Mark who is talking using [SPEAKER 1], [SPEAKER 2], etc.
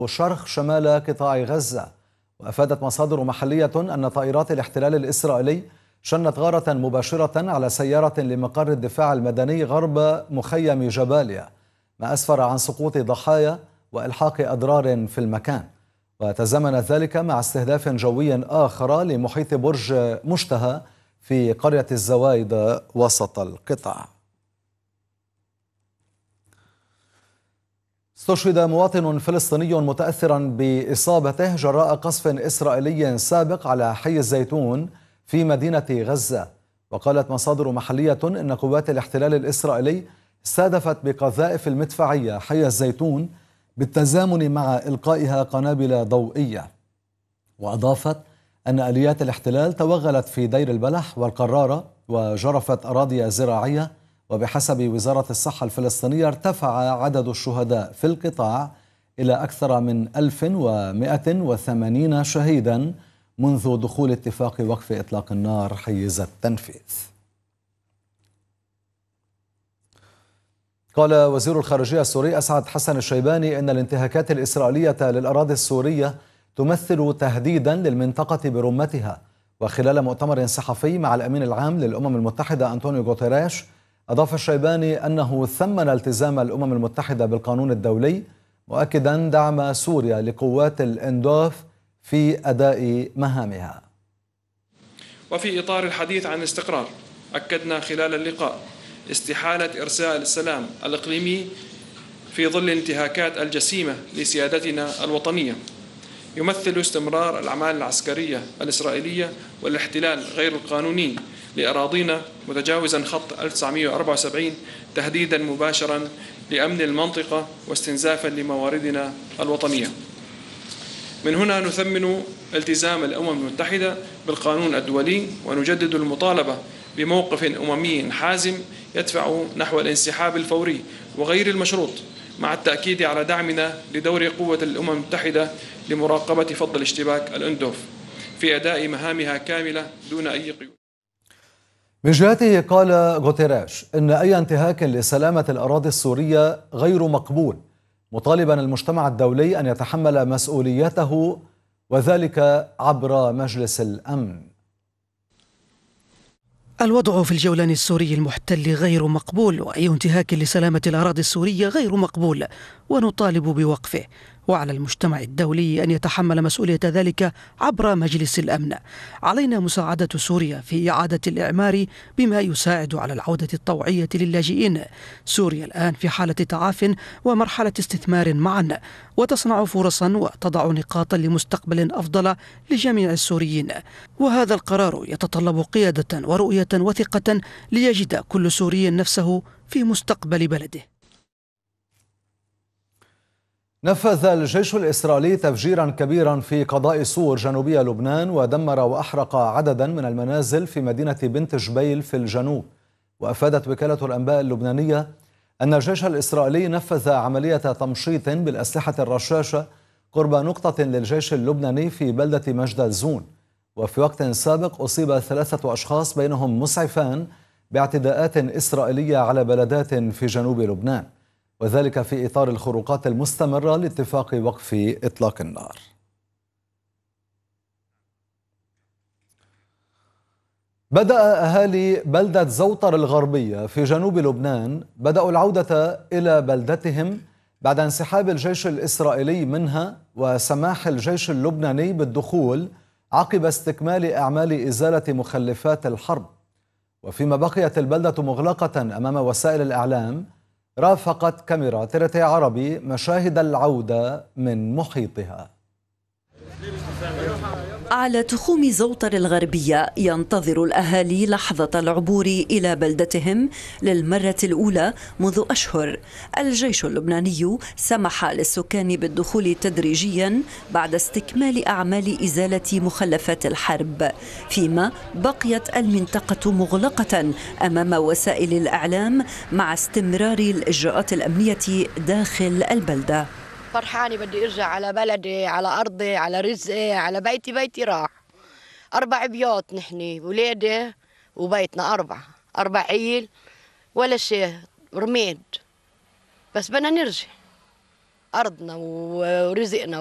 [SPEAKER 1] شرق شمال قطاع غزة. وأفادت مصادر محلية أن طائرات الاحتلال الإسرائيلي شنت غارة مباشرة على سيارة لمقر الدفاع المدني غرب مخيم جباليا، ما أسفر عن سقوط ضحايا وإلحاق أضرار في المكان. وتزامن ذلك مع استهداف جوي آخر لمحيط برج مشتهى في قرية الزوايد وسط القطاع. استشهد مواطن فلسطيني متأثرا بإصابته جراء قصف إسرائيلي سابق على حي الزيتون في مدينة غزة. وقالت مصادر محلية إن قوات الاحتلال الإسرائيلي استهدفت بقذائف المدفعية حي الزيتون بالتزامن مع إلقائها قنابل ضوئية. وأضافت أن آليات الاحتلال توغلت في دير البلح والقرارة وجرفت أراضي زراعية. وبحسب وزارة الصحة الفلسطينية ارتفع عدد الشهداء في القطاع إلى أكثر من 1180 شهيدا منذ دخول اتفاق وقف إطلاق النار حيز التنفيذ. قال وزير الخارجية السوري أسعد حسن الشيباني إن الانتهاكات الإسرائيلية للأراضي السورية تمثل تهديدا للمنطقة برمتها. وخلال مؤتمر صحفي مع الأمين العام للأمم المتحدة أنطونيو غوتيريش، أضاف الشيباني أنه ثمن التزام الأمم المتحدة بالقانون الدولي، مؤكدا دعم سوريا لقوات الإندوف في أداء مهامها.
[SPEAKER 2] وفي إطار الحديث عن الاستقرار، أكدنا خلال اللقاء استحالة إرساء السلام الإقليمي في ظل الانتهاكات الجسيمة لسيادتنا الوطنية. يمثل استمرار الأعمال العسكرية الإسرائيلية والاحتلال غير القانوني لأراضينا متجاوزا خط 1974 تهديدا مباشرا لأمن المنطقة واستنزافا لمواردنا الوطنية. من هنا نثمن التزام الأمم المتحدة بالقانون الدولي، ونجدد المطالبة بموقف أممي حازم يدفع نحو الانسحاب الفوري وغير المشروط، مع التأكيد على دعمنا لدور قوة الأمم المتحدة لمراقبة فض الاشتباك الأندوف في أداء مهامها كاملة دون أي قيود.
[SPEAKER 1] من جهته قال غوتيريش إن أي انتهاك لسلامة الأراضي السورية غير مقبول، مطالبا المجتمع الدولي أن يتحمل مسؤوليته وذلك عبر مجلس الأمن.
[SPEAKER 3] الوضع في الجولان السوري المحتل غير مقبول، وأي انتهاك لسلامة الأراضي السورية غير مقبول ونطالب بوقفه، وعلى المجتمع الدولي أن يتحمل مسؤولية ذلك عبر مجلس الأمن. علينا مساعدة سوريا في إعادة الإعمار بما يساعد على العودة الطوعية للاجئين. سوريا الآن في حالة تعاف ومرحلة استثمار معا، وتصنع فرصا وتضع نقاطا لمستقبل أفضل لجميع السوريين، وهذا القرار يتطلب قيادة ورؤية وثقة ليجد كل سوري نفسه في مستقبل بلده.
[SPEAKER 1] نفذ الجيش الإسرائيلي تفجيرا كبيرا في قضاء صور جنوبي لبنان ودمر وأحرق عددا من المنازل في مدينة بنت جبيل في الجنوب. وأفادت وكالة الأنباء اللبنانية أن الجيش الإسرائيلي نفذ عملية تمشيط بالأسلحة الرشاشة قرب نقطة للجيش اللبناني في بلدة مجد الزون. وفي وقت سابق أصيب 3 أشخاص بينهم مسعفان باعتداءات إسرائيلية على بلدات في جنوب لبنان، وذلك في إطار الخروقات المستمرة لاتفاق وقف إطلاق النار. بدأ أهالي بلدة زوطر الغربية في جنوب لبنان بدأوا العودة إلى بلدتهم بعد انسحاب الجيش الإسرائيلي منها وسماح الجيش اللبناني بالدخول عقب استكمال أعمال إزالة مخلفات الحرب. وفيما بقيت البلدة مغلقة أمام وسائل الإعلام، رافقت كاميرا ترتي عربي مشاهد العودة من محيطها.
[SPEAKER 4] على تخوم زوطر الغربية ينتظر الأهالي لحظة العبور إلى بلدتهم للمرة الأولى منذ أشهر. الجيش اللبناني سمح للسكان بالدخول تدريجيا بعد استكمال أعمال إزالة مخلفات الحرب، فيما بقيت المنطقة مغلقة أمام وسائل الإعلام مع استمرار الإجراءات الأمنية داخل البلدة.
[SPEAKER 5] فرحانة، بدي ارجع على بلدي، على ارضي، على رزقي، على بيتي. بيتي راح 4 بيوت، نحن ولادي وبيتنا 4 عيل ولا شيء، رميد، بس بدنا نرجع. أرضنا ورزقنا.